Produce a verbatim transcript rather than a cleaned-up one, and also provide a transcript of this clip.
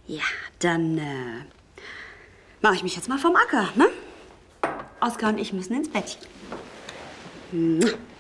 Ja, dann äh, mache ich mich jetzt mal vom Acker, ne? Oskar und ich müssen ins Bettchen.